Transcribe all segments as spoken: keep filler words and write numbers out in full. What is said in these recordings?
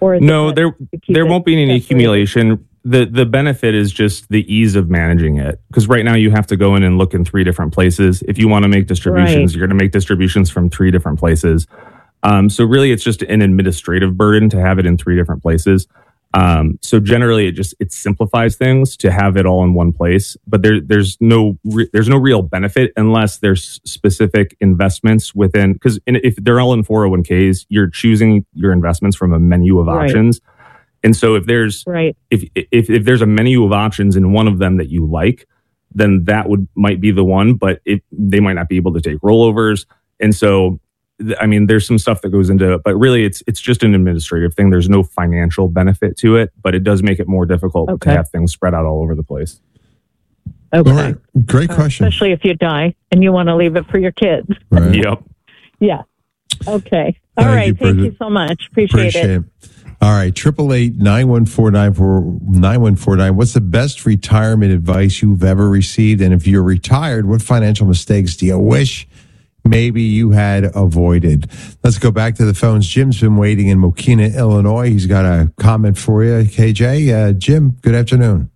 Or no, there there won't be any accumulation. The the benefit is just the ease of managing it. Because right now you have to go in and look in three different places. If you want to make distributions, right. you're going to make distributions from three different places. Um, so really, it's just an administrative burden to have it in three different places. Um, so generally, it just it simplifies things to have it all in one place. But there there's no re- there's no real benefit unless there's specific investments within. Because if they're all in four oh one k's, you're choosing your investments from a menu of right. options. And so if there's right. if, if if there's a menu of options in one of them that you like, then that would might be the one. But it, they might not be able to take rollovers. And so. I mean, there's some stuff that goes into it, but really it's it's just an administrative thing. There's no financial benefit to it, but it does make it more difficult okay. to have things spread out all over the place. Okay. All right. Great question. Uh, especially if you die and you want to leave it for your kids. Right. Yep. Yeah. Okay. All Thank right. you, Thank you so much. Appreciate, Appreciate it. it. All right. Triple eight nine one four nine four nine one four nine. What's the best retirement advice you've ever received? And if you're retired, what financial mistakes do you wish maybe you had avoided? Let's go back to the phones. Jim's been waiting in Mokina, Illinois. He's got a comment for you, K J. Uh, Jim, good afternoon.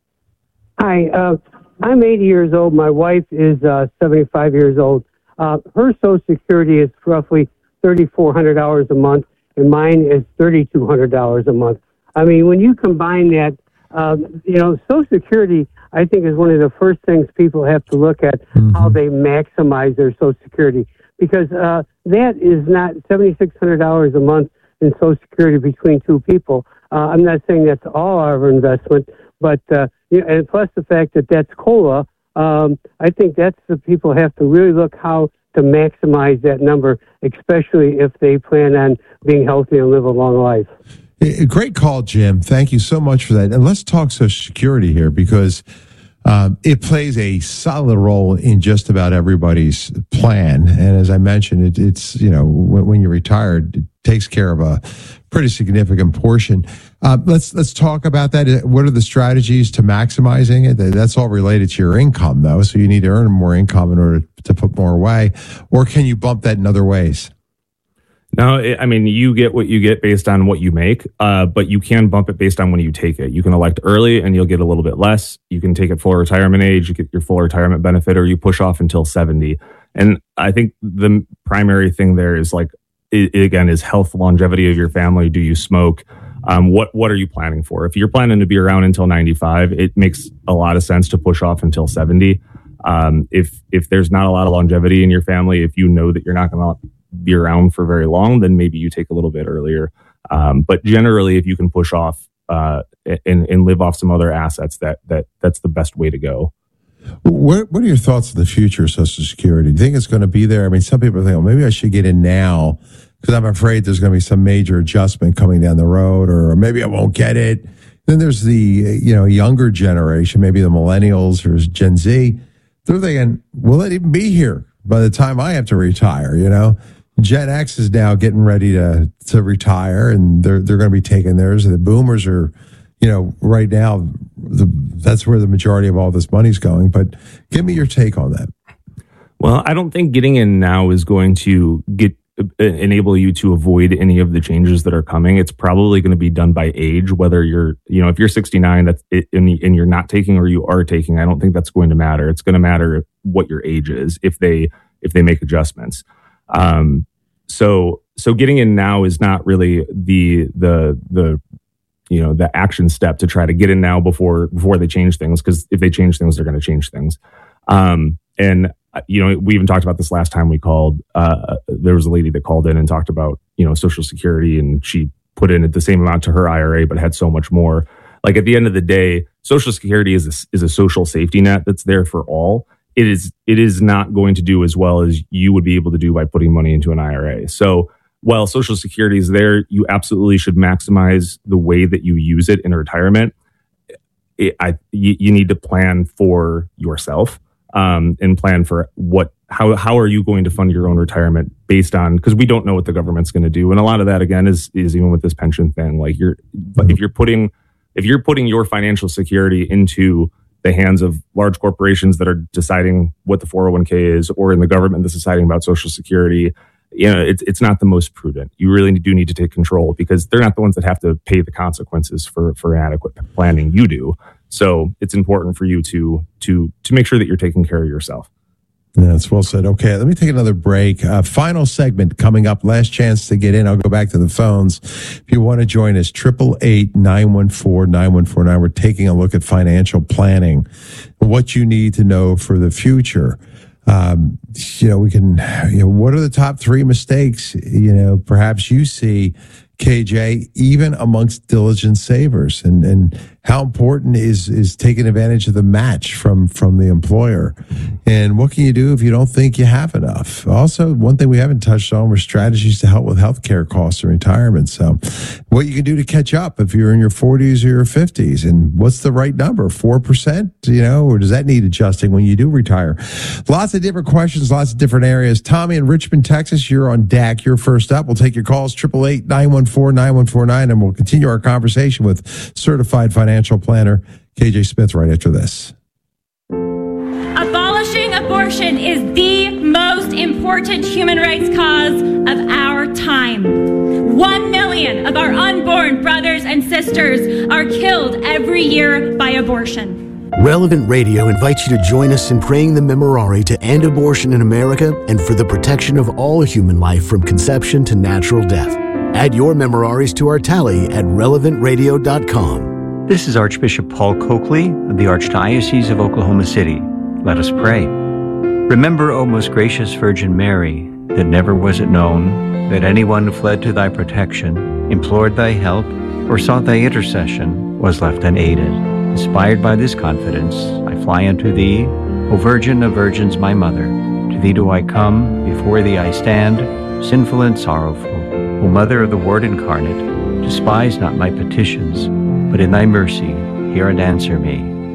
Hi, uh, I'm eighty years old. My wife is uh, seventy-five years old. Uh, her Social Security is roughly three thousand four hundred dollars a month, and mine is three thousand two hundred dollars a month. I mean, when you combine that, uh, you know, Social Security, I think, is one of the first things people have to look at, mm-hmm. how they maximize their Social Security. Because uh, that is not seven thousand six hundred dollars a month in Social Security between two people. Uh, I'm not saying that's all our investment, but, uh, you know, and plus the fact that that's COLA, um, I think that's the people have to really look how to maximize that number, especially if they plan on being healthy and live a long life. Great call, Jim. Thank you so much for that. And let's talk Social Security here, because um, it plays a solid role in just about everybody's plan. And as I mentioned, it, it's, you know, when, when you're retired, it takes care of a pretty significant portion. Uh, let's let's talk about that. What are the strategies to maximizing it? That's all related to your income, though. So you need to earn more income in order to put more away. Or can you bump that in other ways? No, it, I mean, you get what you get based on what you make, uh, but you can bump it based on when you take it. You can elect early and you'll get a little bit less. You can take it full retirement age, you get your full retirement benefit, or you push off until seventy. And I think the primary thing there is like, it, again, is health, longevity of your family. Do you smoke? Um, what what are you planning for? If you're planning to be around until ninety-five, it makes a lot of sense to push off until seventy. Um, if if there's not a lot of longevity in your family, if you know that you're not going to be around for very long, then maybe you take a little bit earlier. Um, but generally, if you can push off uh, and, and live off some other assets, that that that's the best way to go. What What are your thoughts on the future of Social Security? Do you think it's going to be there? I mean, some people think, oh, maybe I should get in now because I'm afraid there's going to be some major adjustment coming down the road, or maybe I won't get it. Then there's the you know younger generation, maybe the millennials or Gen Z. They're thinking, will it even be here by the time I have to retire? You know. Gen X is now getting ready to to retire, and they're they're going to be taking theirs. The boomers are, you know, right now, the, that's where the majority of all this money's going. But give me your take on that. Well, I don't think getting in now is going to get enable you to avoid any of the changes that are coming. It's probably going to be done by age, whether you're, you know, if you're sixty-nine, that's it, and, and you're not taking or you are taking. I don't think that's going to matter. It's going to matter what your age is if they if they make adjustments. Um, so, so getting in now is not really the, the, the, you know, the action step to try to get in now before, before they change things. Cause if they change things, they're going to change things. Um, and, you know, we even talked about this last time we called, uh, there was a lady that called in and talked about, you know, Social Security, and she put in the same amount to her I R A, but had so much more. Like at the end of the day, Social Security is a, is a social safety net that's there for all. It is it is not going to do as well as you would be able to do by putting money into an I R A. So while Social Security is there, you absolutely should maximize the way that you use it in retirement. It, I, you, you need to plan for yourself um, and plan for what how how are you going to fund your own retirement based on, because we don't know what the government's going to do, and a lot of that again is is even with this pension thing. Like you're, but if you're putting if you're putting your financial security into the hands of large corporations that are deciding what the four oh one k is, or in the government that's deciding about Social Security, you know, it's it's not the most prudent. You really do need to take control because they're not the ones that have to pay the consequences for for inadequate planning. You do. So it's important for you to to to make sure that you're taking care of yourself. Yeah, that's well said. Okay, let me take another break. Uh, final segment coming up. Last chance to get in. I'll go back to the phones. If you want to join us, triple eight nine one four nine one four nine. We're taking a look at financial planning, what you need to know for the future. Um, you know, we can, you know, what are the top three mistakes, you know, perhaps you see, K J, even amongst diligent savers, and, and how important is, is taking advantage of the match from, from the employer, and what can you do if you don't think you have enough? Also, one thing we haven't touched on were strategies to help with healthcare costs and retirement. So what you can do to catch up if you're in your forties or your fifties, and what's the right number? four percent, you know, or does that need adjusting when you do retire? Lots of different questions, lots of different areas. Tommy in Richmond, Texas, you're on D A C. You're first up. We'll take your calls, triple eight nine one four nine one four nine, and we'll continue our conversation with certified financial planner K J Smith right after this. Abolishing abortion is the most important human rights cause of our time. One million of our unborn brothers and sisters are killed every year by abortion. Relevant Radio invites you to join us in praying the Memorare to end abortion in America and for the protection of all human life from conception to natural death. Add your memoraries to our tally at relevant radio dot com. This is Archbishop Paul Coakley of the Archdiocese of Oklahoma City. Let us pray. Remember, O most gracious Virgin Mary, that never was it known that anyone who fled to thy protection, implored thy help, or sought thy intercession was left unaided. Inspired by this confidence, I fly unto thee, O Virgin of Virgins, my Mother. To thee do I come, before thee I stand, sinful and sorrowful. O Mother of the Word incarnate, despise not my petitions, but in thy mercy hear and answer me.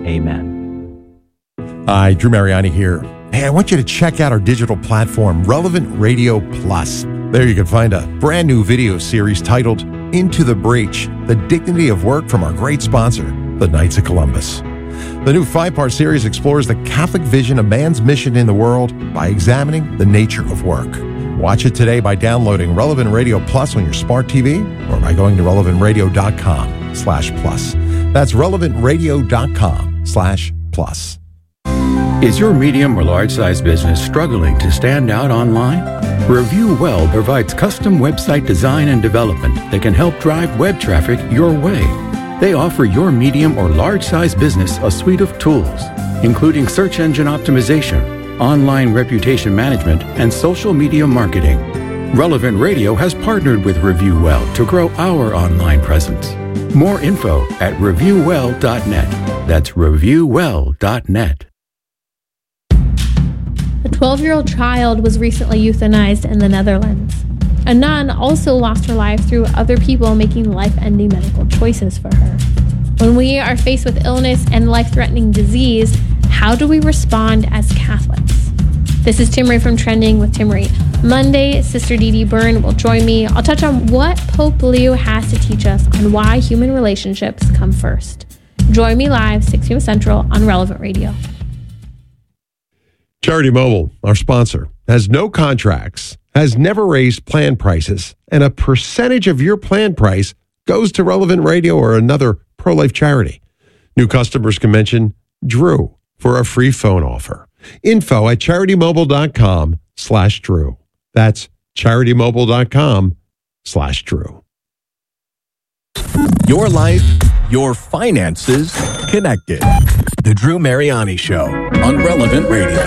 Amen. Hi, Drew Mariani here. Hey, I want you to check out our digital platform, Relevant Radio Plus. There you can find a brand new video series titled Into the Breach, The Dignity of Work from our great sponsor, the Knights of Columbus. The new five-part series explores the Catholic vision of man's mission in the world by examining the nature of work. Watch it today by downloading Relevant Radio Plus on your smart T V or by going to relevant radio dot com slash plus. That's relevant radio dot com slash plus. Is your medium or large size business struggling to stand out online? Review Well provides custom website design and development that can help drive web traffic your way. They offer your medium or large size business a suite of tools, including search engine optimization, online reputation management, and social media marketing. Relevant Radio has partnered with Review Well to grow our online presence. More info at review well dot net. That's review well dot net. A twelve-year-old child was recently euthanized in the Netherlands. A nun also lost her life through other people making life-ending medical choices for her. When we are faced with illness and life-threatening disease, how do we respond as Catholics? This is Timmerie from Trending with Timmerie. Monday, Sister Dee Dee Byrne will join me. I'll touch on what Pope Leo has to teach us on why human relationships come first. Join me live, six p.m. Central on Relevant Radio. Charity Mobile, our sponsor, has no contracts, has never raised plan prices, and a percentage of your plan price goes to Relevant Radio or another pro-life charity. New customers can mention Drew for a free phone offer. Info at charitymobile.com slash Drew. That's charitymobile.com slash Drew. Your life, your finances, connected. The Drew Mariani Show on Relevant Radio.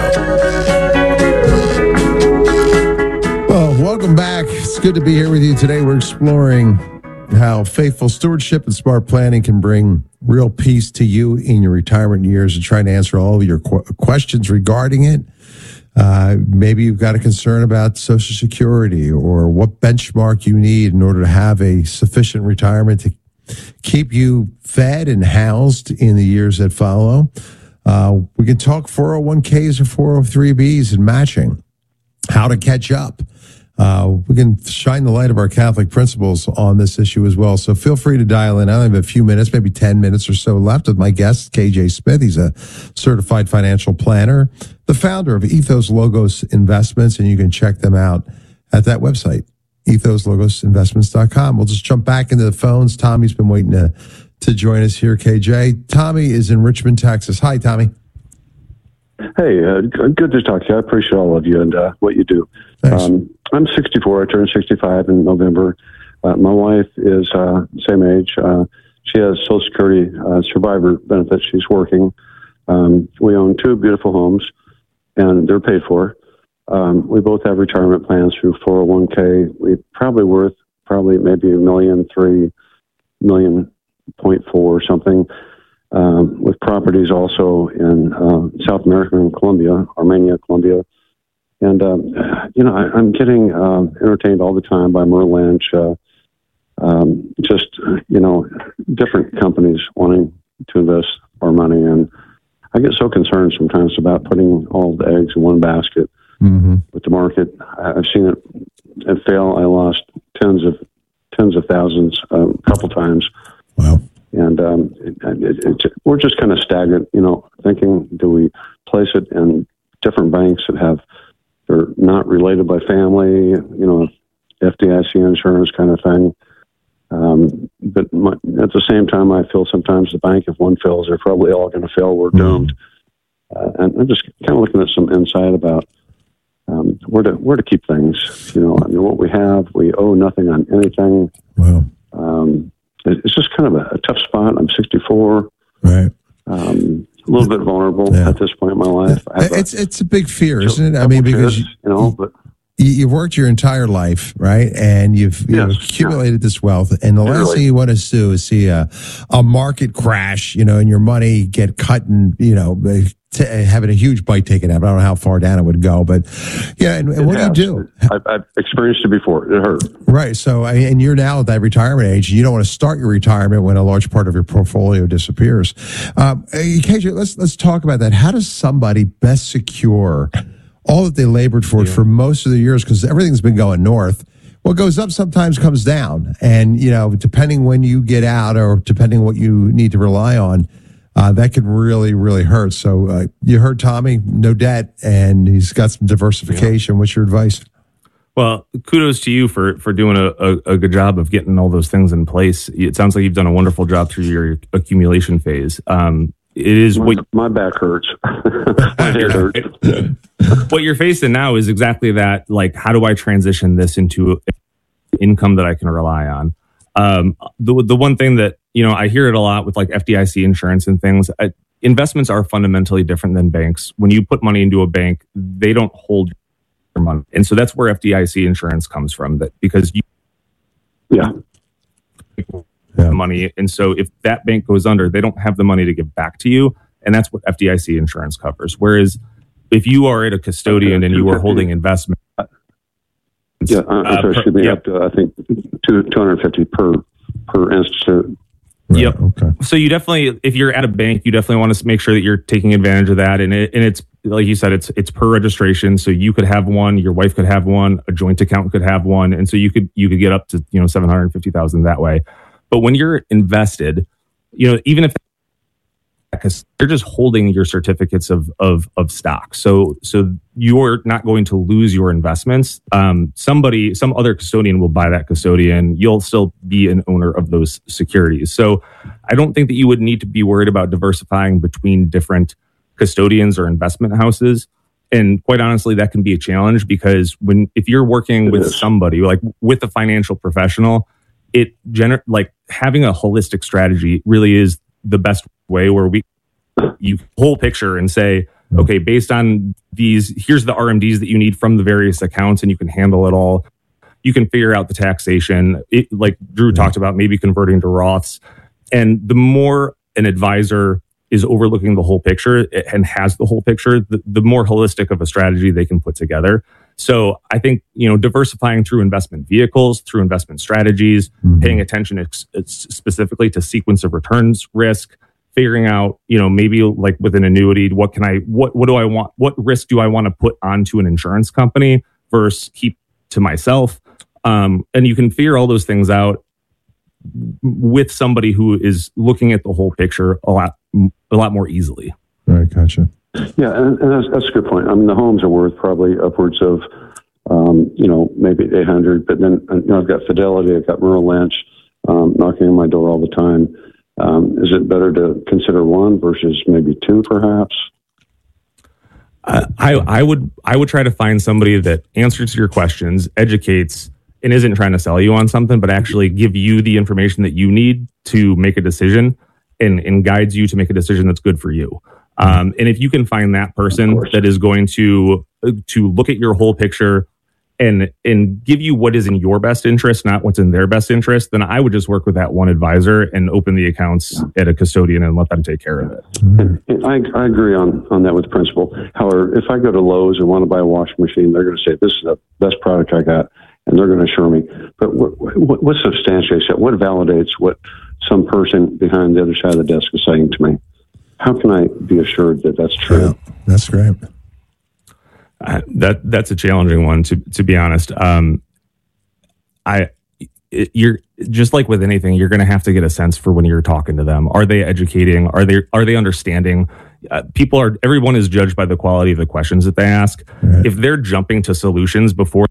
Well, welcome back. It's good to be here with you today. We're exploring how faithful stewardship and smart planning can bring real peace to you in your retirement years, and trying to answer all of your qu- questions regarding it. Uh, maybe you've got a concern about Social Security or what benchmark you need in order to have a sufficient retirement to keep you fed and housed in the years that follow. Uh, we can talk four oh one k's or four oh three b's and matching, how to catch up. Uh, we can shine the light of our Catholic principles on this issue as well. So feel free to dial in. I only have a few minutes, maybe ten minutes or so left with my guest, K J Smith. He's a certified financial planner, the founder of Ethos Logos Investments, and you can check them out at that website, ethos logos investments dot com. We'll just jump back into the phones. Tommy's been waiting to, to join us here, K J. Tommy is in Richmond, Texas. Hi, Tommy. Hey, uh, good to talk to you. I appreciate all of you and uh, what you do. Um, I'm sixty-four. I turned sixty-five in November. Uh, my wife is uh, same age. Uh, she has Social Security uh, survivor benefits. She's working. Um, we own two beautiful homes, and they're paid for. Um, we both have retirement plans through four oh one k. We probably worth probably maybe a million three, million point four or something. Um, with properties also in uh, South America and Colombia, Armenia, Colombia. And, um, you know, I, I'm getting um, entertained all the time by Merrill Lynch, uh, um, just, you know, different companies wanting to invest our money. And I get so concerned sometimes about putting all the eggs in one basket mm-hmm. with the market. I've seen it, it fail. I lost tens of, tens of thousands uh, a couple times. Wow. And um, it, it, it, we're just kind of stagnant, you know, thinking, do we place it in different banks that have, they're not related by family, you know, F D I C insurance kind of thing. Um, but my, at the same time, I feel sometimes the bank, if one fails, they're probably all going to fail. We're doomed. Uh, and I'm just kind of looking at some insight about um, where to where to keep things. You know, I mean, what we have, we owe nothing on anything. Wow. Um, It's just kind of a, a tough spot. I'm sixty-four. Right. Um, a little bit vulnerable yeah. at this point in my life. It's a, it's a big fear, isn't it? I mean, because kids, you know, but you, you've worked your entire life, right? And you've, you've yes, accumulated yeah. this wealth. And the last really. thing you want to do is see a, a market crash, you know, and your money get cut and, you know, t- having a huge bite taken out. I don't know how far down it would go, but yeah. And, and what has. do you do? I've, I've experienced it before. It hurt. Right. So, and you're now at that retirement age. You don't want to start your retirement when a large part of your portfolio disappears. Um, K J, let's let's talk about that. How does somebody best secure all that they labored for yeah. for most of the years? Because everything's been going north. What goes up sometimes comes down, and you know, depending when you get out, or depending what you need to rely on. Uh, that could really, really hurt. So uh, you heard Tommy, no debt, and he's got some diversification. Yeah. What's your advice? Well, kudos to you for for doing a, a, a good job of getting all those things in place. It sounds like you've done a wonderful job through your accumulation phase. Um, it is my, what my back hurts. My head hurts. What you're facing now is exactly that. Like, how do I transition this into income that I can rely on? Um, the the one thing that, you know, I hear it a lot with like F D I C insurance and things. Uh, investments are fundamentally different than banks. When you put money into a bank, they don't hold your money, and so that's where F D I C insurance comes from. That because you, yeah, yeah. money, and so if that bank goes under, they don't have the money to give back to you, and that's what F D I C insurance covers. Whereas if you are at a custodian and you are holding investment. Yeah, uh, uh, sorry, should be yeah. up to, I think, two hundred fifty per per institute. Right, yep. Okay. So you definitely, if you're at a bank, you definitely want to make sure that you're taking advantage of that. And it, and it's like you said, it's it's per registration. So you could have one, your wife could have one, a joint account could have one, and so you could you could get up to you know seven hundred fifty thousand that way. But when you're invested, you know, even if because they're just holding your certificates of of of stock, so so you're not going to lose your investments. Um, somebody, some other custodian will buy that custodian. You'll still be an owner of those securities. So I don't think that you would need to be worried about diversifying between different custodians or investment houses. And quite honestly, that can be a challenge because when if you're working with somebody like with a financial professional, it gener- like having a holistic strategy really is the best way where we you whole picture and say, okay, based on these, here's the R M Ds that you need from the various accounts, and you can handle it all. You can figure out the taxation. It, like Drew talked about, maybe converting to Roths. And the more an advisor is overlooking the whole picture and has the whole picture, the, the more holistic of a strategy they can put together. So I think, you know, diversifying through investment vehicles, through investment strategies, mm-hmm. paying attention ex- specifically to sequence of returns risk, figuring out, you know, maybe like with an annuity, what can I, what, what do I want, what risk do I want to put onto an insurance company versus keep to myself? Um, and you can figure all those things out with somebody who is looking at the whole picture a lot, a lot more easily. All right, gotcha. Yeah, and, and that's, that's a good point. I mean, the homes are worth probably upwards of um, you know, maybe eight hundred. But then, you know, I've got Fidelity, I've got Merrill Lynch um, knocking on my door all the time. Um, is it better to consider one versus maybe two, perhaps? Uh, I I would I would try to find somebody that answers your questions, educates, and isn't trying to sell you on something, but actually give you the information that you need to make a decision and, and guides you to make a decision that's good for you. Um, and if you can find that person that is going to to look at your whole picture and and give you what is in your best interest, not what's in their best interest, then I would just work with that one advisor and open the accounts at a custodian and let them take care of it. And, and I, I agree on, on that with the principal. However, if I go to Lowe's and want to buy a washing machine, they're going to say, this is the best product I got, and they're going to assure me. But what, what, what substantiates that? What validates what some person behind the other side of the desk is saying to me? How can I be assured that that's true? Yeah, that's great. Uh, that that's a challenging one, to to be honest. Um, I it, you're just like with anything, you're going to have to get a sense for when you're talking to them. Are they educating? Are they are they understanding? Uh, people are. Everyone is judged by the quality of the questions that they ask. Right. If they're jumping to solutions before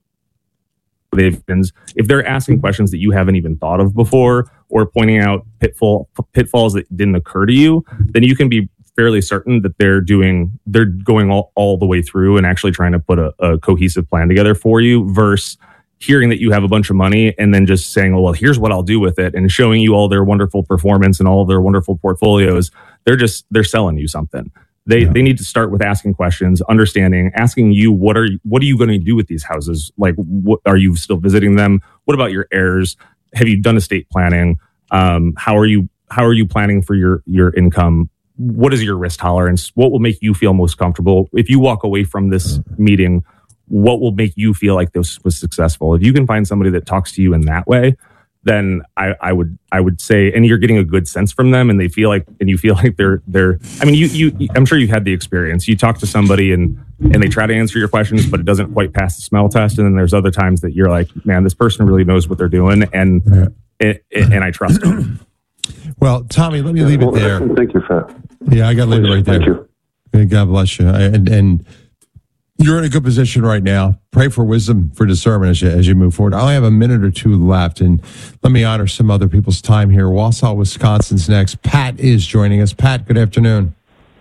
they've been, if they're asking questions that you haven't even thought of before, or pointing out pitfall pitfalls that didn't occur to you, then you can be fairly certain that they're doing, they're going all, all the way through and actually trying to put a, a cohesive plan together for you, versus hearing that you have a bunch of money and then just saying, oh, well, here's what I'll do with it, and showing you all their wonderful performance and all of their wonderful portfolios. They're just, they're selling you something. They yeah. they need to start with asking questions, understanding, asking you, what are what are you going to do with these houses? Like, what are you still visiting them? What about your heirs? Have you done estate planning? Um, how are you how are you planning for your your income? What is your risk tolerance? What will make you feel most comfortable? If you walk away from this meeting, what will make you feel like this was successful? If you can find somebody that talks to you in that way, then I, I would I would say, and you're getting a good sense from them, and they feel like, and you feel like they're they're. I mean, you you. I'm sure you've had the experience. You talk to somebody and and they try to answer your questions, but it doesn't quite pass the smell test. And then there's other times that you're like, man, this person really knows what they're doing, and yeah. and, and I trust them. Well, Tommy, let me leave it there. Thank you for that. Yeah, I got to leave it right there. Thank you. God bless you. And, and you're in a good position right now. Pray for wisdom, for discernment as you, as you move forward. I only have a minute or two left, and let me honor some other people's time here. Wausau, Wisconsin's next. Pat is joining us. Pat, good afternoon.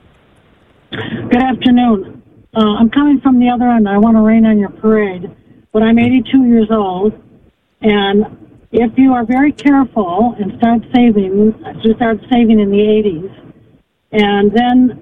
Good afternoon. Uh, I'm coming from the other end. I want to rain on your parade, but I'm eighty-two years old, and if you are very careful and start saving, you start saving in the eighties, and then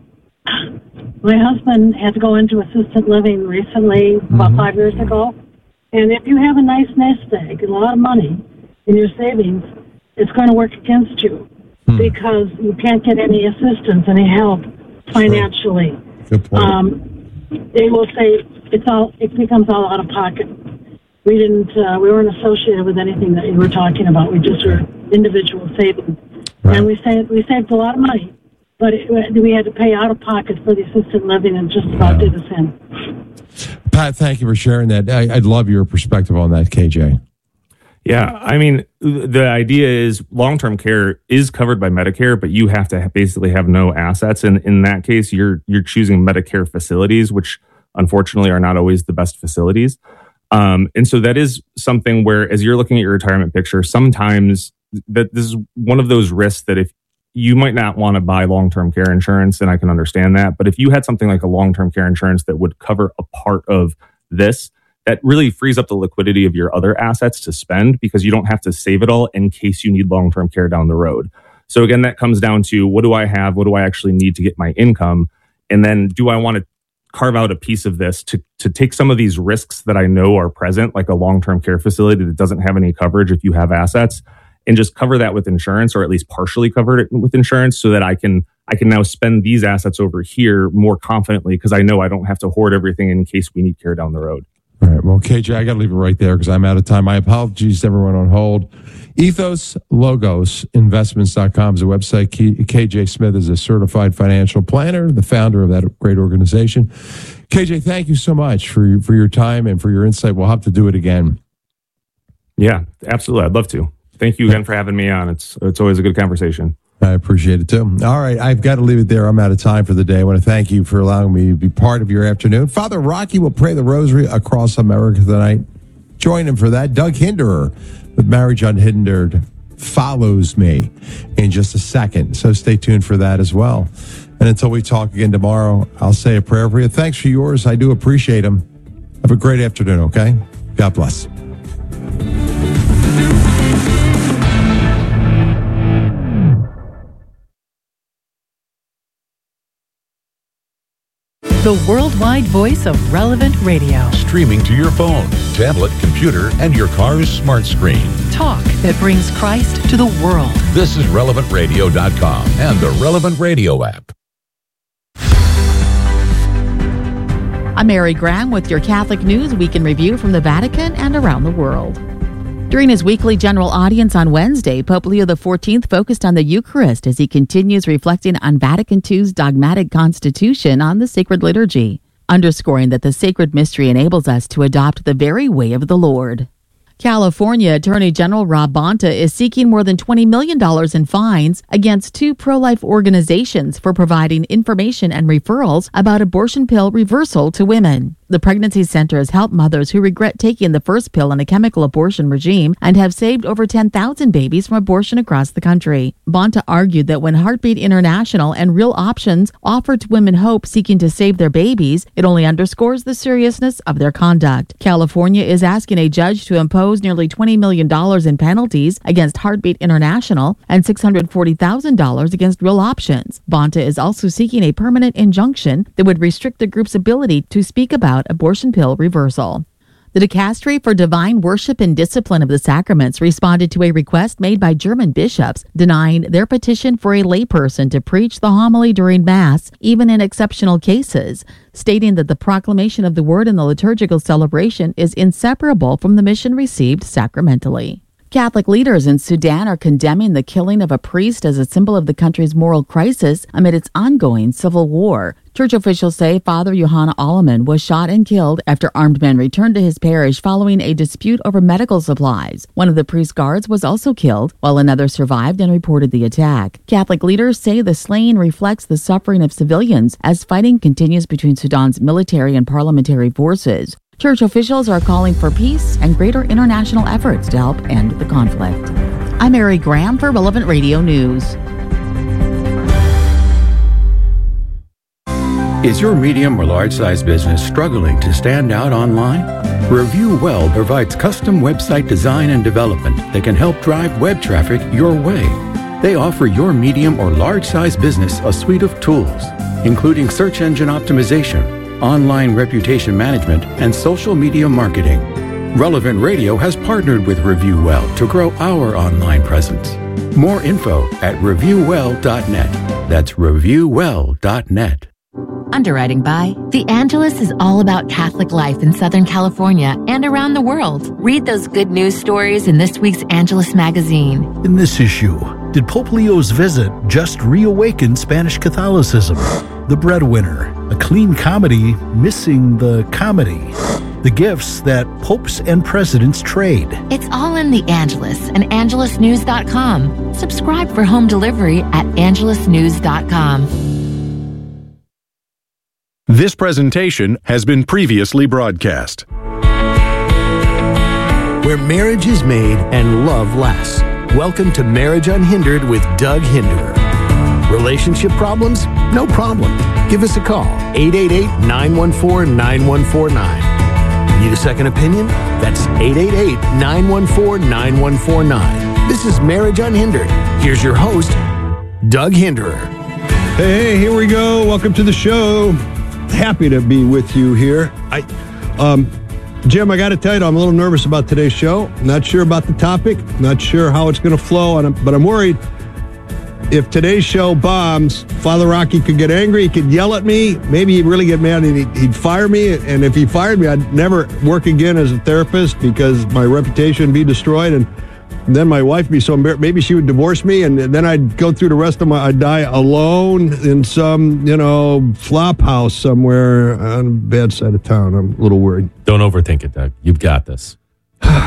my husband had to go into assisted living recently, mm-hmm. about five years ago, and if you have a nice nest egg, a lot of money in your savings, it's going to work against you mm. because you can't get any assistance, any help financially. Good point. Um, they will say it's all, it becomes all out of pocket. We didn't, uh, we weren't associated with anything that you were talking about. We just were individual savings. Right. And we saved, we saved a lot of money, but it, we had to pay out of pocket for the assisted living, and just about yeah. did us in. Pat, thank you for sharing that. I, I'd love your perspective on that, K J. Yeah, I mean, the idea is long-term care is covered by Medicare, but you have to basically have no assets. And in that case, you're you're choosing Medicare facilities, which unfortunately are not always the best facilities. Um, and so that is something where, as you're looking at your retirement picture, sometimes that this is one of those risks that if you might not want to buy long-term care insurance, and I can understand that. But if you had something like a long-term care insurance that would cover a part of this, that really frees up the liquidity of your other assets to spend, because you don't have to save it all in case you need long-term care down the road. So again, that comes down to, what do I have? What do I actually need to get my income? And then do I want to carve out a piece of this to, to take some of these risks that I know are present, like a long-term care facility that doesn't have any coverage if you have assets, and just cover that with insurance, or at least partially cover it with insurance, so that I can I can now spend these assets over here more confidently, because I know I don't have to hoard everything in case we need care down the road. All right. Well, K J, I got to leave it right there because I'm out of time. My apologies to everyone on hold. Ethos Logos Investments dot com is a website. K J Smith is a certified financial planner, the founder of that great organization. K J, thank you so much for your, for your time and for your insight. We'll have to do it again. Yeah, absolutely. I'd love to. Thank you again for having me on. It's it's always a good conversation. I appreciate it, too. All right, I've got to leave it there. I'm out of time for the day. I want to thank you for allowing me to be part of your afternoon. Father Rocky will pray the rosary across America tonight. Join him for that. Doug Hinderer with Marriage Unhindered follows me in just a second, so stay tuned for that as well. And until we talk again tomorrow, I'll say a prayer for you. Thanks for yours. I do appreciate them. Have a great afternoon, okay? God bless. The worldwide voice of Relevant Radio. Streaming to your phone, tablet, computer, and your car's smart screen. Talk that brings Christ to the world. This is relevant radio dot com and the Relevant Radio app. I'm Mary Graham with your Catholic News Week in Review from the Vatican and around the world. During his weekly general audience on Wednesday, Pope Leo the fourteenth focused on the Eucharist as he continues reflecting on Vatican two's dogmatic constitution on the sacred liturgy, underscoring that the sacred mystery enables us to adopt the very way of the Lord. California Attorney General Rob Bonta is seeking more than twenty million dollars in fines against two pro-life organizations for providing information and referrals about abortion pill reversal to women. The Pregnancy Center has helped mothers who regret taking the first pill in a chemical abortion regime and have saved over ten thousand babies from abortion across the country. Bonta argued that when Heartbeat International and Real Options offer to women hope seeking to save their babies, it only underscores the seriousness of their conduct. California is asking a judge to impose nearly twenty million dollars in penalties against Heartbeat International and six hundred forty thousand dollars against Real Options. Bonta is also seeking a permanent injunction that would restrict the group's ability to speak about abortion pill reversal. The Dicastery for Divine Worship and Discipline of the Sacraments responded to a request made by German bishops denying their petition for a layperson to preach the homily during Mass, even in exceptional cases, stating that the proclamation of the Word in the liturgical celebration is inseparable from the mission received sacramentally. Catholic leaders in Sudan are condemning the killing of a priest as a symbol of the country's moral crisis amid its ongoing civil war. Church officials say Father Yohanna Alleman was shot and killed after armed men returned to his parish following a dispute over medical supplies. One of the priest's guards was also killed, while another survived and reported the attack. Catholic leaders say the slaying reflects the suffering of civilians as fighting continues between Sudan's military and parliamentary forces. Church officials are calling for peace and greater international efforts to help end the conflict. I'm Mary Graham for Relevant Radio News. Is your medium or large-size business struggling to stand out online? Review Well provides custom website design and development that can help drive web traffic your way. They offer your medium or large-size business a suite of tools, including search engine optimization, online reputation management, and social media marketing. Relevant Radio has partnered with Review Well to grow our online presence. More info at review well dot net. That's review well dot net. Underwriting by The Angelus is all about Catholic life in Southern California and around the world. Read those good news stories in this week's Angelus magazine. In this issue, did Pope Leo's visit just reawaken Spanish Catholicism? The Breadwinner, a clean comedy missing the comedy. The gifts that popes and presidents trade. It's all in The Angelus and angelus news dot com. Subscribe for home delivery at angelus news dot com. This presentation has been previously broadcast. Where marriage is made and love lasts. Welcome to Marriage Unhindered with Doug Hinderer. Relationship problems? No problem. Give us a call, eight eight eight, nine one four, nine one four nine. Need a second opinion? That's eight eight eight, nine one four, nine one four nine. This is Marriage Unhindered. Here's your host, Doug Hinderer. Hey, here we go. Welcome to the show. Happy to be with you here. I, um, Jim, I got to tell you, I'm a little nervous about today's show. Not sure about the topic. Not sure how it's going to flow, but I'm worried if today's show bombs, Father Rocky could get angry. He could yell at me. Maybe he'd really get mad and he'd, he'd fire me. And if he fired me, I'd never work again as a therapist because my reputation would be destroyed. And then my wife would be so embarrassed. Maybe she would divorce me, and then I'd go through the rest of my, I'd die alone in some, you know, flop house somewhere on a bad side of town. I'm a little worried. Don't overthink it, Doug. You've got this.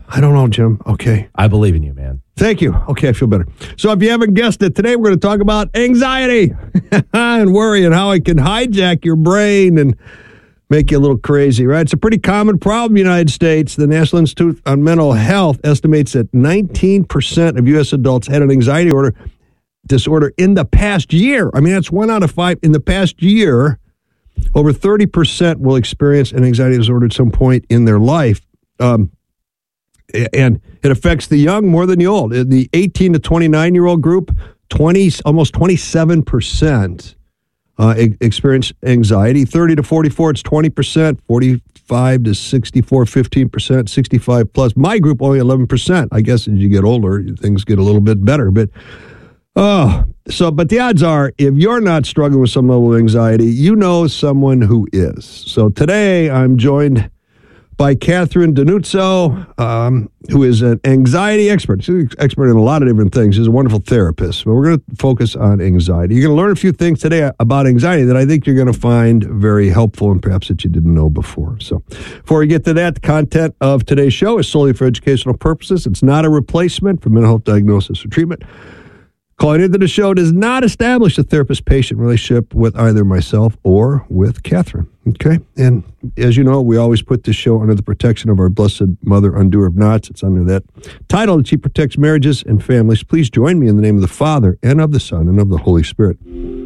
I don't know, Jim. Okay. I believe in you, man. Thank you. Okay, I feel better. So if you haven't guessed it, today we're going to talk about anxiety and worry and how it can hijack your brain and make you a little crazy, right? It's a pretty common problem in the United States. The National Institute on Mental Health estimates that nineteen percent of U S adults had an anxiety order, disorder in the past year. I mean, that's one out of five in the past year. Over thirty percent will experience an anxiety disorder at some point in their life. Um, and it affects the young more than the old. In the eighteen to twenty-nine-year-old group, twenty, almost twenty-seven percent uh, experience anxiety. thirty to forty-four, it's twenty percent. forty-five to sixty-four, fifteen percent. sixty-five plus. My group, only eleven percent. I guess as you get older, things get a little bit better. But Oh, so, but the odds are, if you're not struggling with some level of anxiety, you know someone who is. So today I'm joined by Catherine Danuzzo, um, who is an anxiety expert. She's an expert in a lot of different things. She's a wonderful therapist, but we're going to focus on anxiety. You're going to learn a few things today about anxiety that I think you're going to find very helpful and perhaps that you didn't know before. So before we get to that, the content of today's show is solely for educational purposes. It's not a replacement for mental health diagnosis or treatment. Calling into the show does not establish a therapist-patient relationship with either myself or with Catherine. Okay? And as you know, we always put this show under the protection of our Blessed Mother, Undoer of Knots. It's under that title that she protects marriages and families. Please join me in the name of the Father, and of the Son, and of the Holy Spirit.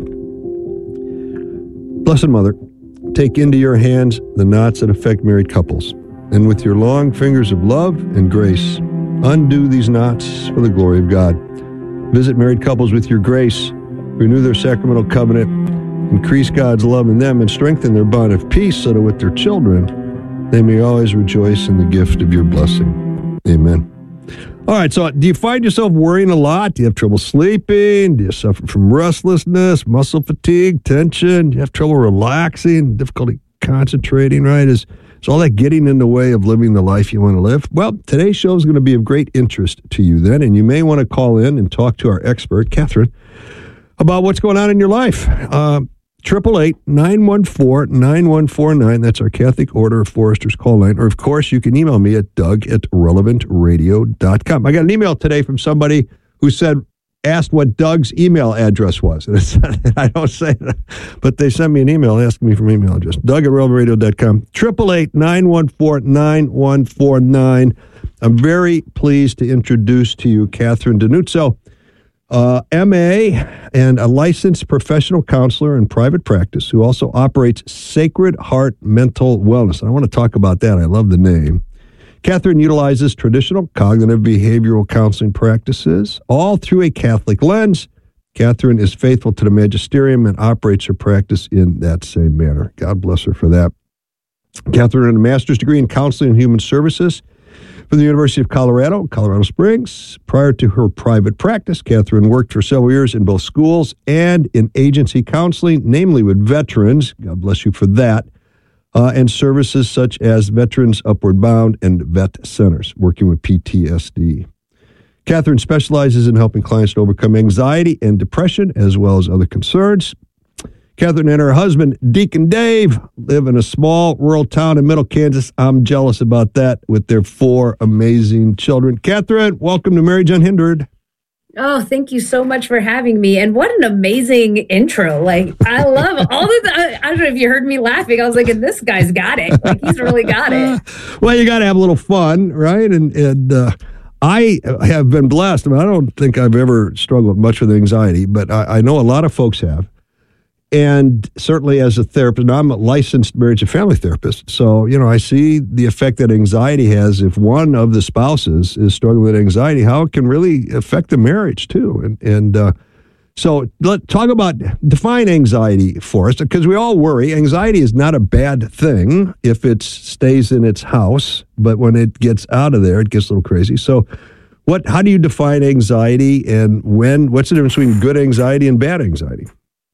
Blessed Mother, take into your hands the knots that affect married couples, and with your long fingers of love and grace, undo these knots for the glory of God. Visit married couples with your grace, renew their sacramental covenant, increase God's love in them, and strengthen their bond of peace so that with their children, they may always rejoice in the gift of your blessing. Amen. All right, so do you find yourself worrying a lot? Do you have trouble sleeping? Do you suffer from restlessness, muscle fatigue, tension? Do you have trouble relaxing, difficulty concentrating, right? Is Is all that getting in the way of living the life you want to live? Well, today's show is going to be of great interest to you then, and you may want to call in and talk to our expert, Catherine, about what's going on in your life. Uh, eight eight eight, nine one four, nine one four nine. That's our Catholic Order of Foresters call line. Or, of course, you can email me at doug at relevant radio dot com. I got an email today from somebody who said, asked what Doug's email address was. And it's, I don't say that, but they sent me an email asking me for my email address. doug at relevant radio dot com. eight eight eight, nine one four, nine one four nine. I'm very pleased to introduce to you Catherine Danuzzo, uh, M A and a licensed professional counselor in private practice who also operates Sacred Heart Mental Wellness. And I want to talk about that. I love the name. Catherine utilizes traditional cognitive behavioral counseling practices, all through a Catholic lens. Catherine is faithful to the magisterium and operates her practice in that same manner. God bless her for that. Catherine earned a master's degree in counseling and human services from the University of Colorado, Colorado Springs. Prior to her private practice, Catherine worked for several years in both schools and in agency counseling, namely with veterans. God bless you for that. Uh, and services such as Veterans Upward Bound and Vet Centers, working with P T S D. Catherine specializes in helping clients to overcome anxiety and depression, as well as other concerns. Catherine and her husband, Deacon Dave, live in a small rural town in Middle Kansas. I'm jealous about that, with their four amazing children. Catherine, welcome to Marriage Unhindered. Oh, thank you so much for having me. And what an amazing intro. Like, I love all the, I, I don't know if you heard me laughing. I was like, this guy's got it. Like, he's really got it. Well, you got to have a little fun, right? And, and uh, I have been blessed. I mean, I don't think I've ever struggled much with anxiety, but I, I know a lot of folks have. And certainly as a therapist, now I'm a licensed marriage and family therapist. So, you know, I see the effect that anxiety has if one of the spouses is struggling with anxiety, how it can really affect the marriage too. And, and uh, so let's talk about, define anxiety for us, because we all worry. Anxiety is not a bad thing if it stays in its house, but when it gets out of there, it gets a little crazy. So what, how do you define anxiety, and when, what's the difference between good anxiety and bad anxiety?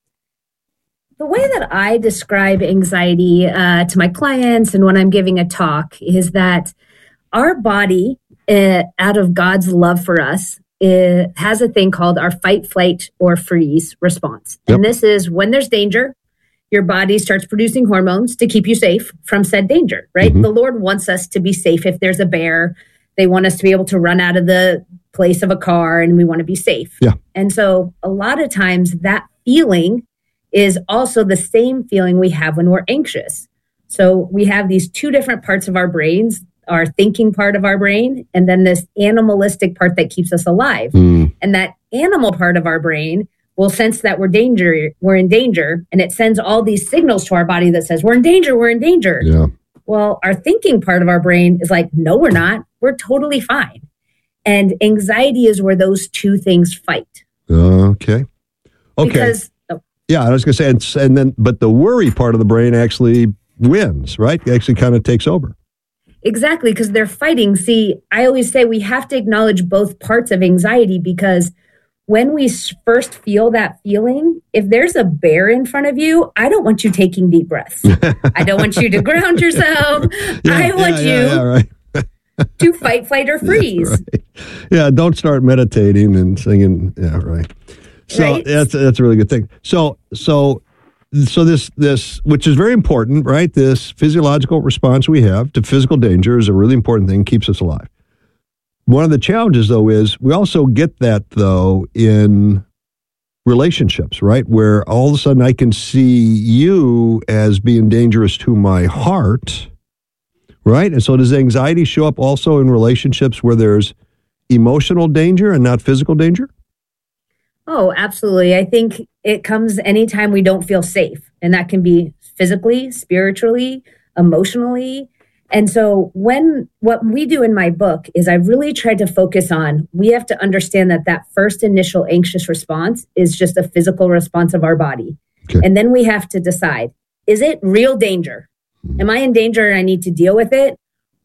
The way that I describe anxiety uh, to my clients and when I'm giving a talk is that our body, uh, out of God's love for us, it has a thing called our fight, flight, or freeze response. Yep. And this is when there's danger, your body starts producing hormones to keep you safe from said danger, right? Mm-hmm. The Lord wants us to be safe. If there's a bear They want us to be able to run out of the place of a car, and we want to be safe. Yeah. And so a lot of times that feeling is also the same feeling we have when we're anxious. So we have these two different parts of our brains, our thinking part of our brain, and then this animalistic part that keeps us alive. Mm. And that animal part of our brain will sense that we're danger, we're in danger, and it sends all these signals to our body that says, we're in danger, we're in danger. Yeah. Well, our thinking part of our brain is like, no, we're not. We're totally fine. And anxiety is where those two things fight. Okay. Okay. Because, oh, yeah, I was going to say, and, and then, but the worry part of the brain actually wins, right? It actually kind of takes over. exactly, because they're fighting. See, I always say we have to acknowledge both parts of anxiety, because when we first feel that feeling, if there's a bear in front of you, I don't want you taking deep breaths. I don't want you to ground yourself. Yeah, I want yeah, you yeah, yeah, right. to fight, flight, or freeze. Yeah, right. Yeah, don't start meditating and singing. Yeah, right. So Right? that's that's a really good thing. So so so this this which is very important, right? This physiological response we have to physical danger is a really important thing, keeps us alive. One of the challenges, though, is we also get that, though, in relationships, right? Where all of a sudden I can see you as being dangerous to my heart, right? And so does anxiety show up also in relationships where there's emotional danger and not physical danger? Oh, absolutely. I think it comes anytime we don't feel safe, and that can be physically, spiritually, emotionally. And so when what we do in my book is I really tried to focus on, we have to understand that that first initial anxious response is just a physical response of our body. Okay. And then we have to decide, is it real danger? Am I in danger and I need to deal with it?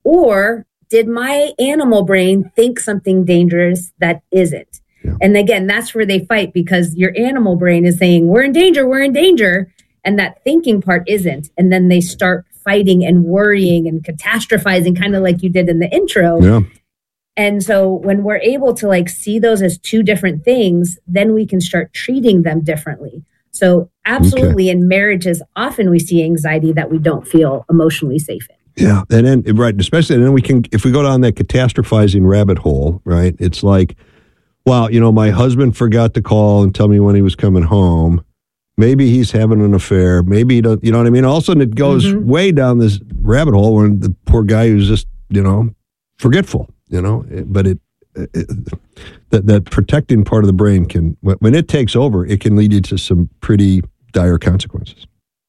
Or did my animal brain think something dangerous that isn't? Yeah. And again, that's where they fight, because your animal brain is saying, we're in danger, we're in danger. And that thinking part isn't. And then they start fighting and worrying and catastrophizing, kind of like you did in the intro. Yeah. And so when we're able to like see those as two different things, then we can start treating them differently. So absolutely, in marriages, often we see anxiety that we don't feel emotionally safe in. Yeah. And then, right, especially, and then we can, if we go down that catastrophizing rabbit hole, right, it's like, wow, you know, my husband forgot to call and tell me when he was coming home. Maybe he's having an affair. Maybe he don't, you know what I mean? All of a sudden it goes Mm-hmm. way down this rabbit hole where the poor guy who's just, you know, forgetful, you know, but it, it that, that protecting part of the brain can, when it takes over, it can lead you to some pretty dire consequences.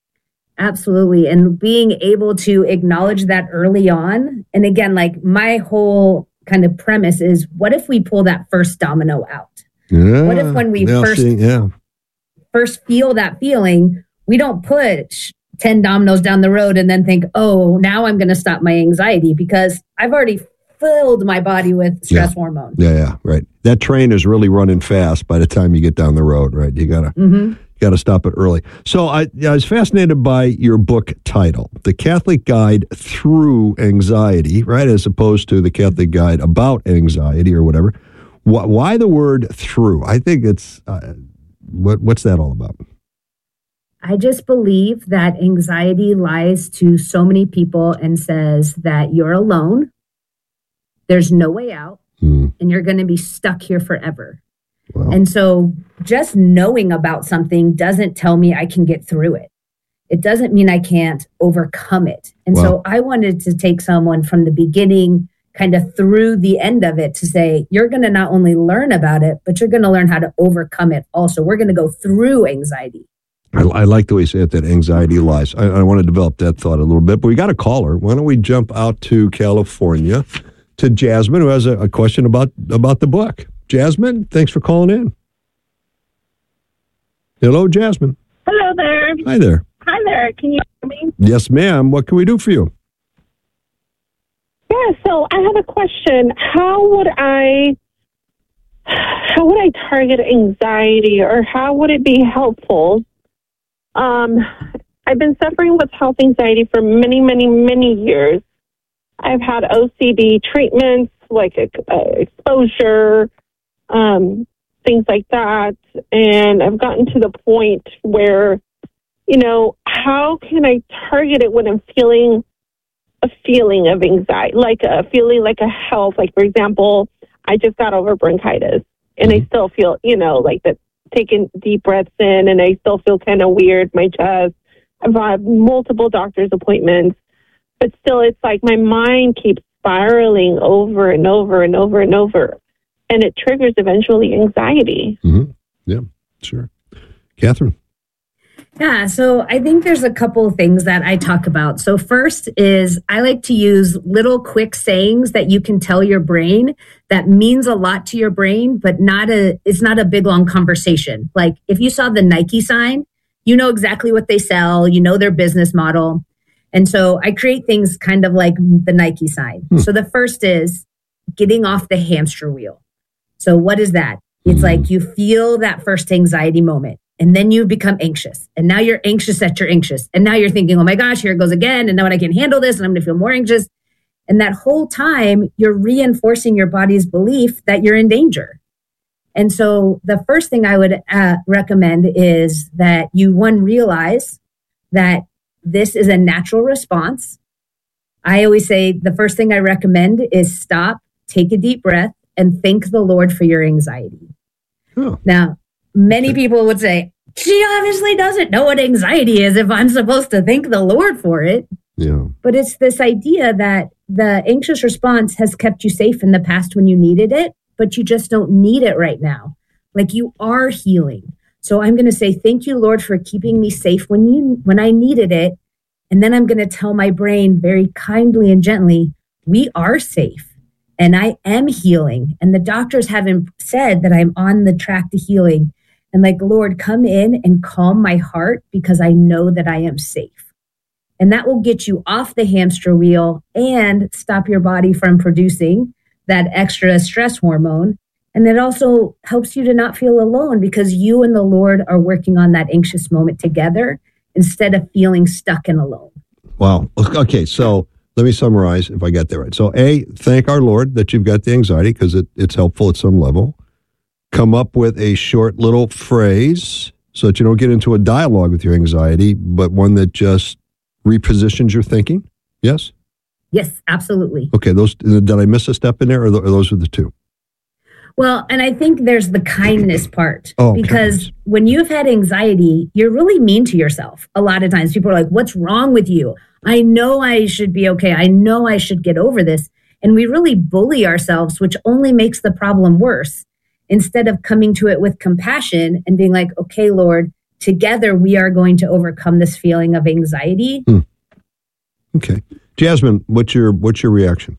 Absolutely. And being able to acknowledge that early on. And again, like my whole kind of premise is, what if we pull that first domino out? Yeah. What if when we Now, first see, yeah. first feel that feeling, we don't put sh- ten dominoes down the road and then think, oh, now I'm going to stop my anxiety, because I've already filled my body with stress Yeah. hormone. Yeah, yeah, right. That train is really running fast by the time you get down the road, right? You gotta, Mm-hmm. you gotta stop it early. So I, I was fascinated by your book title, "The Catholic Guide Through Anxiety," right, as opposed to the Catholic Guide About Anxiety or whatever. Why, why the word "through"? I think it's uh, what, what's that all about? I just believe that anxiety lies to so many people and says that you're alone, there's no way out, Hmm. and you're going to be stuck here forever. And so just knowing about something doesn't tell me I can get through it. It doesn't mean I can't overcome it. And Wow. so I wanted to take someone from the beginning kind of through the end of it to say, you're going to not only learn about it, but you're going to learn how to overcome it also. We're going to go through anxiety. I, I like the way you say it, that anxiety lies. I, I want to develop that thought a little bit, but we got a caller. Why don't we jump out to California to Jasmine, who has a, a question about, about the book. Jasmine, thanks for calling in. Hello, Jasmine. Hello there. Hi there. Hi there. Can you hear me? Yes, ma'am. What can we do for you? Yeah, so I have a question. How would I how would I target anxiety, or how would it be helpful? Um, I've been suffering with health anxiety for many, many, many years. I've had O C D treatments like uh, exposure, um, things like that. And I've gotten to the point where, you know, how can I target it when I'm feeling a feeling of anxiety, like a feeling like a health. Like, for example, I just got over bronchitis, and I still feel, you know, like that, taking deep breaths in, and I still feel kind of weird, my chest. I've had multiple doctor's appointments, but still it's like my mind keeps spiraling over and over and over and over, and it triggers eventually anxiety. Mm-hmm. Yeah, sure. Catherine? Yeah, so I think there's a couple of things that I talk about. So first is I like to use little quick sayings that you can tell your brain that means a lot to your brain, but not a it's not a big long conversation. Like if you saw the Nike sign, you know exactly what they sell, you know their business model. And so I create things kind of like the Nike sign. Hmm. So the first is getting off the hamster wheel. So what is that? It's hmm. like you feel that first anxiety moment. And then you become anxious. And now you're anxious that you're anxious. And now you're thinking, oh my gosh, here it goes again. And now I can't handle this and I'm going to feel more anxious. And that whole time you're reinforcing your body's belief that you're in danger. And so the first thing I would uh, recommend is that you, one, realize that this is a natural response. I always say the first thing I recommend is stop, take a deep breath, and thank the Lord for your anxiety. Oh. Now, many people would say, she obviously doesn't know what anxiety is if I'm supposed to thank the Lord for it. Yeah. But it's this idea that the anxious response has kept you safe in the past when you needed it, but you just don't need it right now. Like you are healing. So I'm going to say, thank you, Lord, for keeping me safe when you when I needed it. And then I'm going to tell my brain very kindly and gently, we are safe and I am healing. And the doctors haven't said that I'm on the track to healing. And like, Lord, come in and calm my heart because I know that I am safe. And that will get you off the hamster wheel and stop your body from producing that extra stress hormone. And it also helps you to not feel alone because you and the Lord are working on that anxious moment together instead of feeling stuck and alone. Wow. Okay, so let me summarize if I get that right. So A, thank our Lord that you've got the anxiety because it, it's helpful at some level. Come up with a short little phrase so that you don't get into a dialogue with your anxiety, but one that just repositions your thinking. Yes? Yes, absolutely. Okay, those did I miss a step in there, or, th- or those are the two? Well, and I think there's the kindness part oh, because kindness. When you've had anxiety, you're really mean to yourself. A lot of times people are like, what's wrong with you? I know I should be okay. I know I should get over this. And we really bully ourselves, which only makes the problem worse. Instead of coming to it with compassion and being like, okay, Lord, together we are going to overcome this feeling of anxiety. Hmm. Okay. Jasmine, what's your what's your reaction?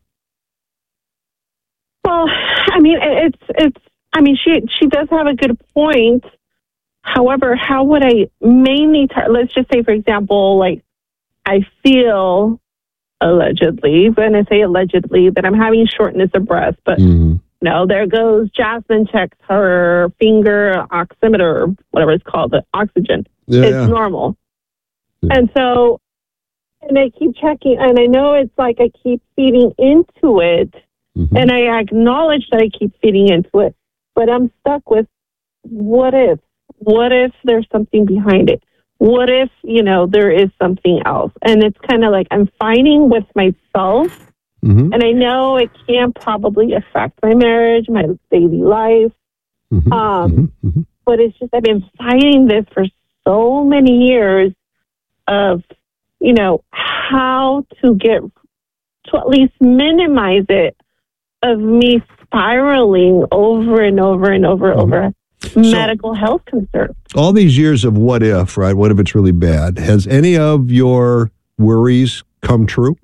Well, I mean, it's, it's, I mean, she, she does have a good point. However, how would I mainly, tar- let's just say, for example, like I feel allegedly, when I say allegedly, that I'm having shortness of breath, but mm-hmm. no, there goes Jasmine checks her finger oximeter, or whatever it's called, the oxygen. Yeah. It's normal. Yeah. And so, and I keep checking, and I know it's like I keep feeding into it, mm-hmm. and I acknowledge that I keep feeding into it, but I'm stuck with what if? What if there's something behind it? What if, you know, there is something else? And it's kind of like I'm fighting with myself. Mm-hmm. And I know it can probably affect my marriage, my daily life. Mm-hmm. Um, mm-hmm. But it's just, I've been fighting this for so many years of, you know, how to get, to at least minimize it, of me spiraling over and over and over and over medical so, health concerns. All these years of what if, right? What if it's really bad? Has any of your worries come true?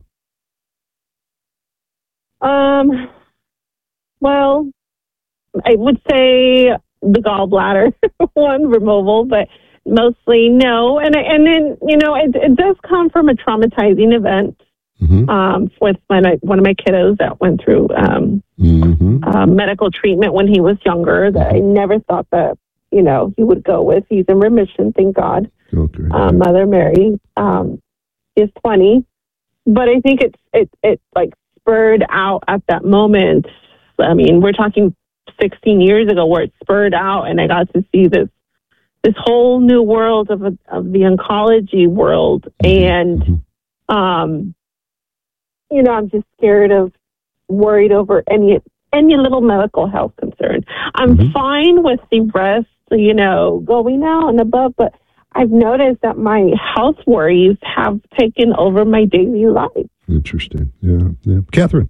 Um, well, I would say the gallbladder one removal, but mostly no. And and then, you know, it, it does come from a traumatizing event mm-hmm. um, with my, one of my kiddos that went through um, mm-hmm. uh, medical treatment when he was younger that I never thought that, you know, he would go with. He's in remission, thank God. Okay. Um, Mother Mary um, is twenty. But I think it's, it, it like, spurred out at that moment. I mean, we're talking sixteen years ago where it spurred out and I got to see this this whole new world of of the oncology world. And um, you know, I'm just scared of, worried over any any little medical health concern. I'm mm-hmm. fine with the rest, you know, going out and above, but I've noticed that my health worries have taken over my daily life. Interesting. Yeah. Yeah. Catherine.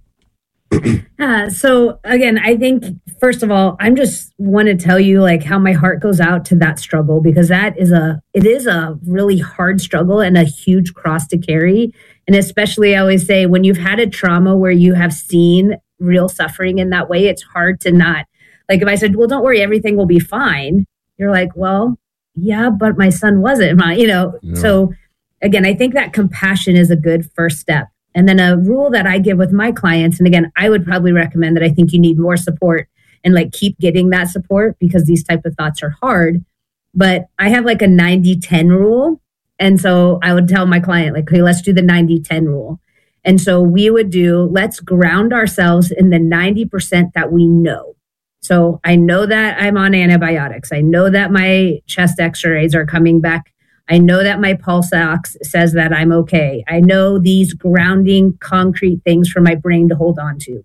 Uh, so again, I think, first of all, I'm just want to tell you like how my heart goes out to that struggle, because that is a, it is a really hard struggle and a huge cross to carry. And especially I always say when you've had a trauma where you have seen real suffering in that way, it's hard to not, like if I said, well, don't worry, everything will be fine. You're like, well, yeah, but my son wasn't, my, you know? Yeah. So again, I think that compassion is a good first step. And then a rule that I give with my clients, and again, I would probably recommend that I think you need more support and like keep getting that support because these type of thoughts are hard. But I have like a ninety ten rule. And so I would tell my client, like, okay, let's do the ninety ten rule. And so we would do, let's ground ourselves in the ninety percent that we know. So I know that I'm on antibiotics. I know that my chest x-rays are coming back. I know that my pulse ox says that I'm okay. I know these grounding concrete things for my brain to hold on to.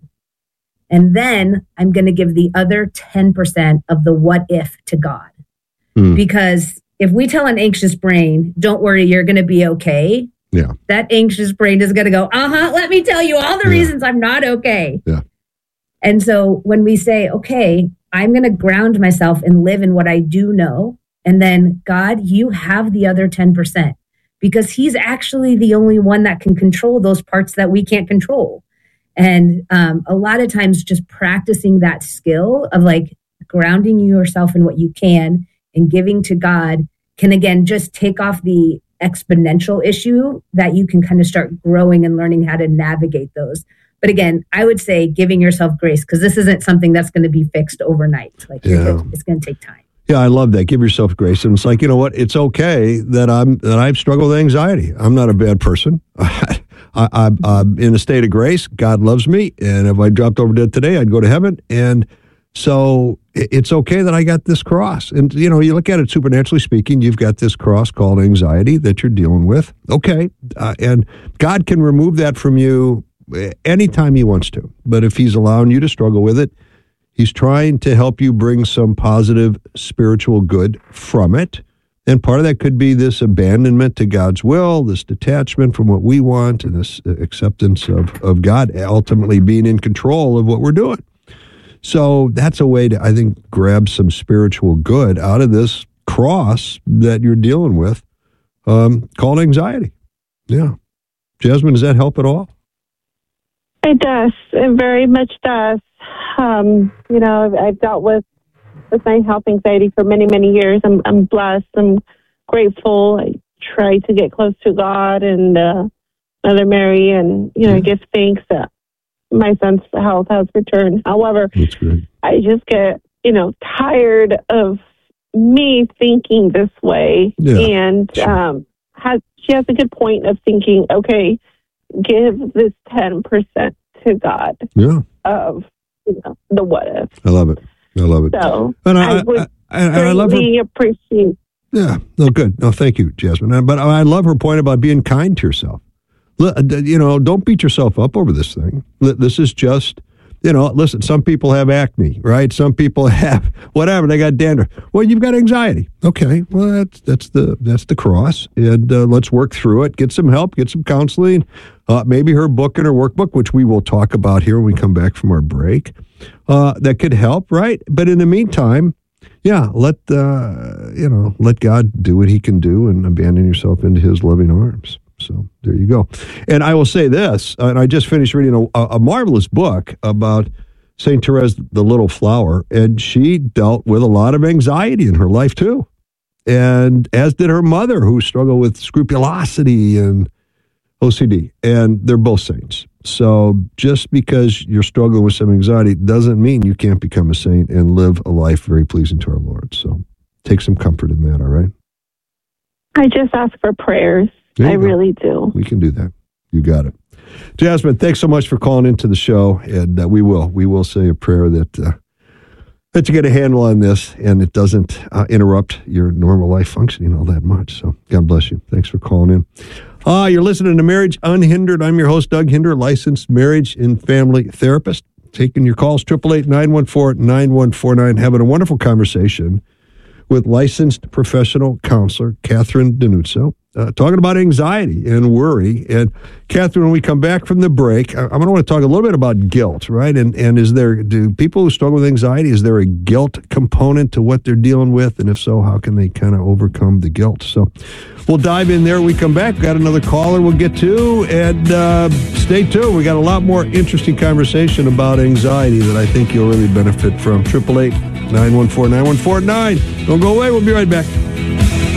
And then I'm going to give the other ten percent of the what if to God. Mm. Because if we tell an anxious brain, don't worry, you're going to be okay. Yeah. That anxious brain is going to go, uh-huh, let me tell you all the yeah. reasons I'm not okay. Yeah. And so when we say, okay, I'm going to ground myself and live in what I do know. And then, God, you have the other ten percent because he's actually the only one that can control those parts that we can't control. And um, a lot of times just practicing that skill of like grounding yourself in what you can and giving to God can, again, just take off the exponential issue that you can kind of start growing and learning how to navigate those. But again, I would say giving yourself grace because this isn't something that's going to be fixed overnight. Like yeah. it's going to take time. Yeah, I love that. Give yourself grace. And it's like, you know what? It's okay that I'm that I've struggled with anxiety. I'm not a bad person. I, I, I'm in a state of grace. God loves me. And if I dropped over dead today, I'd go to heaven. And so it's okay that I got this cross. And, you know, you look at it supernaturally speaking, you've got this cross called anxiety that you're dealing with. Okay. Uh, and God can remove that from you anytime he wants to. But if he's allowing you to struggle with it, he's trying to help you bring some positive spiritual good from it. And part of that could be this abandonment to God's will, this detachment from what we want, and this acceptance of, of God ultimately being in control of what we're doing. So that's a way to, I think, grab some spiritual good out of this cross that you're dealing with um, called anxiety. Yeah. Jasmine, does that help at all? It does. It very much does. Um, you know, I've, I've dealt with, with my health anxiety for many, many years. I'm, I'm blessed. I'm grateful. I try to get close to God and uh, Mother Mary and, you know, yeah. give thanks that my son's health has returned. However, That's great. I just get, you know, tired of me thinking this way. Yeah. And sure. um, has, she has a good point of thinking, okay, give this ten percent to God yeah. of you know, the what if. I love it. I love it. So and I, I would I, I, and I love her. appreciate. Yeah, no, good. No, thank you, Jasmine. But I love her point about being kind to yourself. You know, don't beat yourself up over this thing. This is just, you know, listen, some people have acne, right? Some people have whatever, they got dandruff. Well, you've got anxiety. Okay, well, that's that's the that's the cross. And uh, let's work through it. Get some help, get some counseling. Uh, maybe her book and her workbook, which we will talk about here when we come back from our break, uh, that could help, right? But in the meantime, yeah, let, uh, you know, let God do what he can do and abandon yourself into his loving arms. So there you go. And I will say this, and I just finished reading a, a marvelous book about Saint Therese the Little Flower, and she dealt with a lot of anxiety in her life too. And as did her mother, who struggled with scrupulosity and O C D, and they're both saints. So just because you're struggling with some anxiety doesn't mean you can't become a saint and live a life very pleasing to our Lord. So take some comfort in that, all right? I just ask for prayers. I go. really do. We can do that. You got it. Jasmine, thanks so much for calling into the show, and uh, we will. We will say a prayer that uh, that you get a handle on this and it doesn't uh, interrupt your normal life functioning all that much. So God bless you. Thanks for calling in. Uh, you're listening to Marriage Unhindered. I'm your host, Doug Hinder, licensed marriage and family therapist. Taking your calls, eight eight eight, nine one four, nine one four nine. Having a wonderful conversation with licensed professional counselor Catherine Denuzzo, uh, talking about anxiety and worry. And Catherine, when we come back from the break, I, I'm going to want to talk a little bit about guilt, right? And and is there, do people who struggle with anxiety, is there a guilt component to what they're dealing with? And if so, how can they kind of overcome the guilt? So we'll dive in there when we come back. We've got another caller we'll get to, and uh, stay tuned. We got a lot more interesting conversation about anxiety that I think you'll really benefit from. eight eight eight, nine one four, nine one four nine. Don't go away. We'll be right back.